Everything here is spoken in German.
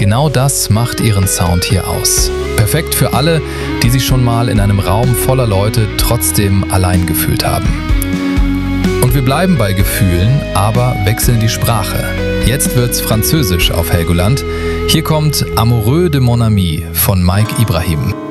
genau das macht ihren Sound hier aus. Perfekt für alle, die sich schon mal in einem Raum voller Leute trotzdem allein gefühlt haben. Und wir bleiben bei Gefühlen, aber wechseln die Sprache. Jetzt wird's französisch auf Helgoland. Hier kommt Amoureux de mon ami von Mike Ibrahim.